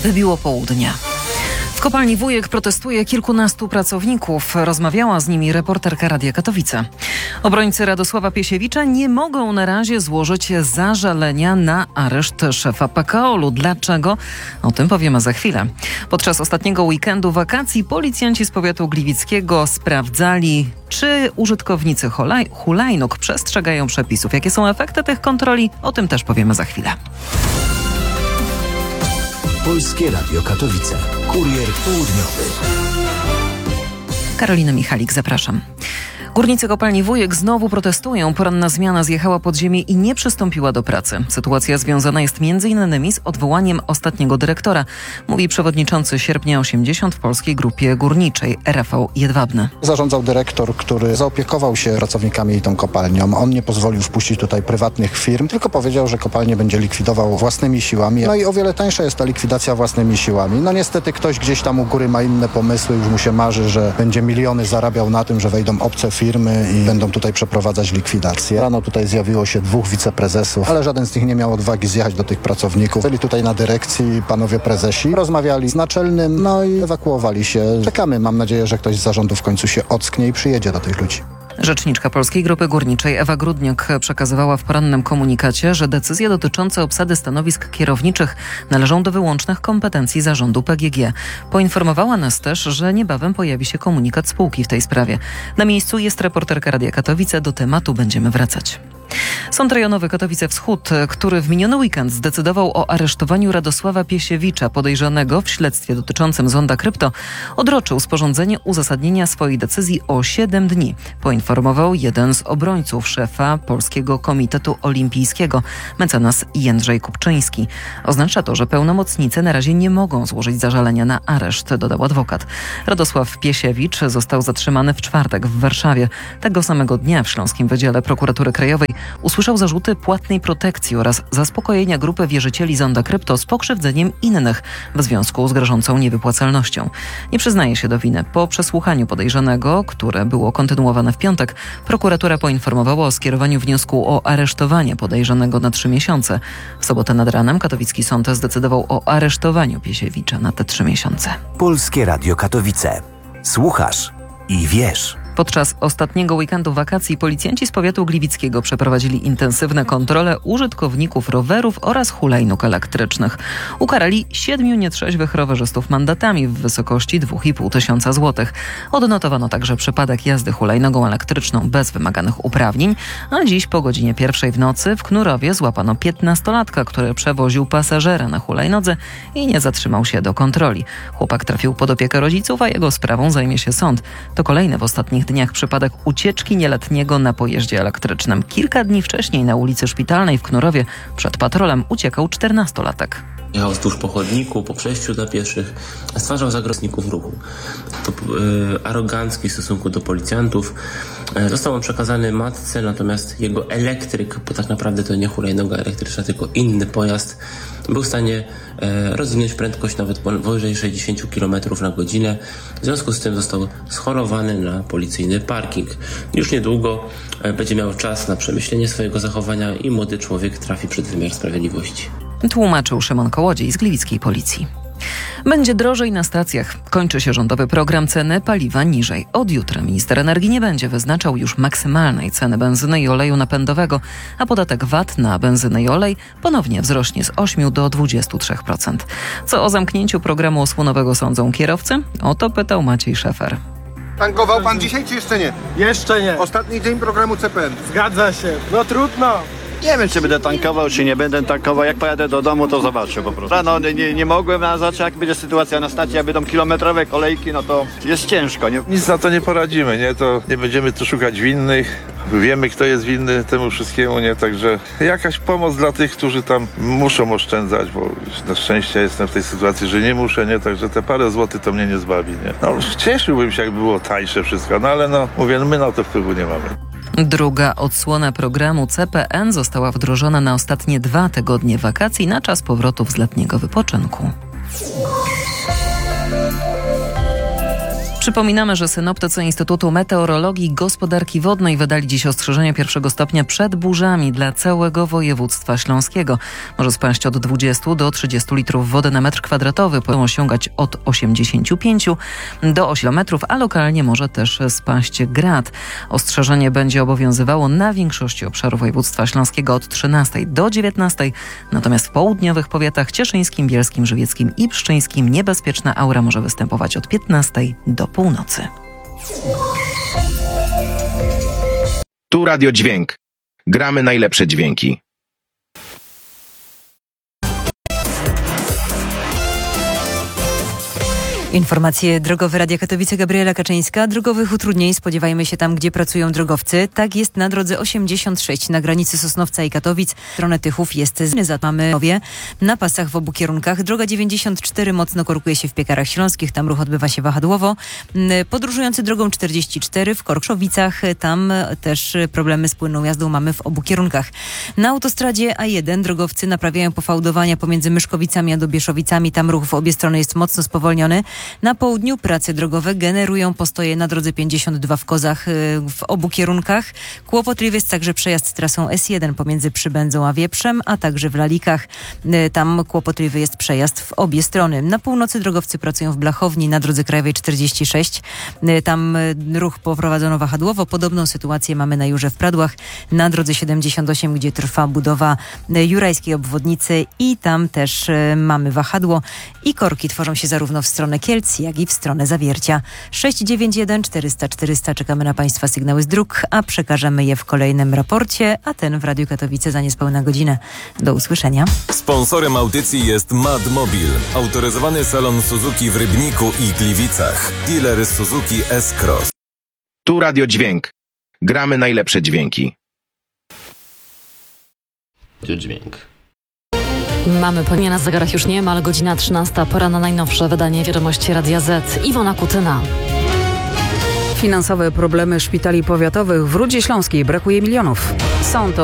Wybiło południe. W kopalni Wujek protestuje kilkunastu pracowników. Rozmawiała z nimi reporterka Radia Katowice. Obrońcy Radosława Piesiewicza nie mogą na razie złożyć zażalenia na areszt szefa PKOL-u. Dlaczego? O tym powiemy za chwilę. Podczas ostatniego weekendu wakacji policjanci z powiatu gliwickiego sprawdzali, czy użytkownicy hulajnóg przestrzegają przepisów. Jakie są efekty tych kontroli? O tym też powiemy za chwilę. Polskie Radio Katowice. Kurier południowy. Karolina Michalik, zapraszam. Górnicy kopalni Wujek znowu protestują. Poranna zmiana zjechała pod ziemię i nie przystąpiła do pracy. Sytuacja związana jest m.in. z odwołaniem ostatniego dyrektora, mówi przewodniczący Sierpnia 80 w Polskiej Grupie Górniczej, Rafał Jedwabny. Zarządzał dyrektor, który zaopiekował się pracownikami i tą kopalnią. On nie pozwolił wpuścić tutaj prywatnych firm, tylko powiedział, że kopalnię będzie likwidował własnymi siłami. No i o wiele tańsza jest ta likwidacja własnymi siłami. No niestety ktoś gdzieś tam u góry ma inne pomysły, już mu się marzy, że będzie miliony zarabiał na tym, że wejdą obce firmy i będą tutaj przeprowadzać likwidację. Rano tutaj zjawiło się 2 wiceprezesów, ale żaden z nich nie miał odwagi zjechać do tych pracowników. Byli tutaj na dyrekcji panowie prezesi, rozmawiali z naczelnym, no i ewakuowali się. Czekamy, mam nadzieję, że ktoś z zarządu w końcu się ocknie i przyjedzie do tych ludzi. Rzeczniczka Polskiej Grupy Górniczej Ewa Grudniak przekazywała w porannym komunikacie, że decyzje dotyczące obsady stanowisk kierowniczych należą do wyłącznych kompetencji zarządu PGG. Poinformowała nas też, że niebawem pojawi się komunikat spółki w tej sprawie. Na miejscu jest reporterka Radia Katowice, do tematu będziemy wracać. Sąd Rejonowy Katowice Wschód, który w miniony weekend zdecydował o aresztowaniu Radosława Piesiewicza, podejrzanego w śledztwie dotyczącym Zonda Krypto, odroczył sporządzenie uzasadnienia swojej decyzji o 7 dni. Poinformował jeden z obrońców szefa Polskiego Komitetu Olimpijskiego, mecenas Jędrzej Kupczyński. Oznacza to, że pełnomocnicy na razie nie mogą złożyć zażalenia na areszt, dodał adwokat. Radosław Piesiewicz został zatrzymany w czwartek w Warszawie. Tego samego dnia w Śląskim Wydziale Prokuratury Krajowej usłyszał zarzuty płatnej protekcji oraz zaspokojenia grupy wierzycieli Zonda Krypto z pokrzywdzeniem innych w związku z grożącą niewypłacalnością. Nie przyznaje się do winy. Po przesłuchaniu podejrzanego, które było kontynuowane w piątek, prokuratura poinformowała o skierowaniu wniosku o aresztowanie podejrzanego na 3 miesiące. W sobotę nad ranem katowicki sąd zdecydował o aresztowaniu Piesiewicza na te 3 miesiące. Polskie Radio Katowice. Słuchasz i wiesz. Podczas ostatniego weekendu wakacji policjanci z powiatu gliwickiego przeprowadzili intensywne kontrole użytkowników rowerów oraz hulajnóg elektrycznych. Ukarali 7 nietrzeźwych rowerzystów mandatami w wysokości 2,5 tysiąca złotych. Odnotowano także przypadek jazdy hulajnogą elektryczną bez wymaganych uprawnień, a dziś po godzinie 1 w nocy w Knurowie złapano 15-latka, który przewoził pasażera na hulajnodze i nie zatrzymał się do kontroli. Chłopak trafił pod opiekę rodziców, a jego sprawą zajmie się sąd. To kolejny w ostatnich dniach przypadek ucieczki nieletniego na pojeździe elektrycznym. Kilka dni wcześniej na ulicy Szpitalnej w Knurowie przed patrolem uciekał 14-latek. Jechał wzdłuż po chodniku, po przejściu dla pieszych, stwarzał zagrożników ruchu. To arogancki w stosunku do policjantów. Został on przekazany matce, natomiast jego elektryk, bo tak naprawdę to nie hulajnoga elektryczna, tylko inny pojazd, był w stanie rozwinąć prędkość nawet powyżej 60 km na godzinę. W związku z tym został schorowany na policyjny parking. Już niedługo będzie miał czas na przemyślenie swojego zachowania i młody człowiek trafi przed wymiar sprawiedliwości. Tłumaczył Szymon Kołodziej z gliwickiej policji. Będzie drożej na stacjach. Kończy się rządowy program ceny paliwa niżej. Od jutra minister energii nie będzie wyznaczał już maksymalnej ceny benzyny i oleju napędowego, a podatek VAT na benzynę i olej ponownie wzrośnie z 8 do 23%. Co o zamknięciu programu osłonowego sądzą kierowcy? O to pytał Maciej Szefer. Tankował pan dzisiaj, czy jeszcze nie? Jeszcze nie. Ostatni dzień programu CPN. Zgadza się. No trudno. Nie wiem, czy będę tankował, czy nie będę tankował. Jak pojadę do domu, to zobaczę po prostu. Rano nie mogłem, a zobaczę, jak będzie sytuacja na stacji, jak będą kilometrowe kolejki, no to jest ciężko, nie? Nic na to nie poradzimy, nie? To nie będziemy tu szukać winnych. Wiemy, kto jest winny temu wszystkiemu, nie? Także jakaś pomoc dla tych, którzy tam muszą oszczędzać, bo na szczęście jestem w tej sytuacji, że nie muszę, nie? Także te parę złotych to mnie nie zbawi, nie? No, cieszyłbym się, jak było tańsze wszystko, no ale no, mówię, my na to wpływu nie mamy. Druga odsłona programu CPN została wdrożona na ostatnie 2 tygodnie wakacji na czas powrotów z letniego wypoczynku. Przypominamy, że synoptycy Instytutu Meteorologii i Gospodarki Wodnej wydali dziś ostrzeżenie 1. stopnia przed burzami dla całego województwa śląskiego. Może spaść od 20 do 30 litrów wody na metr kwadratowy. Mogą osiągać od 85 do 8 metrów, a lokalnie może też spaść grad. Ostrzeżenie będzie obowiązywało na większości obszaru województwa śląskiego od 13 do 19. Natomiast w południowych powiatach cieszyńskim, bielskim, żywieckim i pszczyńskim niebezpieczna aura może występować od 15 do północy. Tu Radio Dźwięk. Gramy najlepsze dźwięki. Informacje drogowe Radia Katowice, Gabriela Kaczyńska. Drogowych utrudnień spodziewajmy się tam, gdzie pracują drogowcy. Tak jest na drodze 86 na granicy Sosnowca i Katowic. W stronę Tychów jest mamy na pasach w obu kierunkach. Droga 94 mocno korkuje się w Piekarach Śląskich. Tam ruch odbywa się wahadłowo. Podróżujący drogą 44 w Korkszowicach. Tam też problemy z płynną jazdą mamy w obu kierunkach. Na autostradzie A1 drogowcy naprawiają pofałdowania pomiędzy Myszkowicami a Dobieszowicami. Tam ruch w obie strony jest mocno spowolniony. Na południu prace drogowe generują postoje na drodze 52 w Kozach w obu kierunkach. Kłopotliwy jest także przejazd trasą S1 pomiędzy Przybędzą a Wieprzem, a także w Lalikach. Tam kłopotliwy jest przejazd w obie strony. Na północy drogowcy pracują w Blachowni na drodze krajowej 46. Tam ruch poprowadzono wahadłowo. Podobną sytuację mamy na Jurze w Pradłach, na drodze 78, gdzie trwa budowa jurajskiej obwodnicy i tam też mamy wahadło i korki tworzą się zarówno w stronę Kielc, jak i w stronę Zawiercia. 691 400 400. Czekamy na Państwa sygnały z dróg, a przekażemy je w kolejnym raporcie, a ten w Radiu Katowice za niespełna godzinę. Do usłyszenia. Sponsorem audycji jest Madmobil, autoryzowany salon Suzuki w Rybniku i Gliwicach. Dealer Suzuki S-Cross. Tu Radio Dźwięk. Gramy najlepsze dźwięki. Dźwięk. Mamy pełnię na zegarach już niemal godzina 13. Pora na najnowsze wydanie Wiadomości Radia Z. Iwona Kutyna. Finansowe problemy szpitali powiatowych w Rudzie Śląskiej. Brakuje milionów. Są to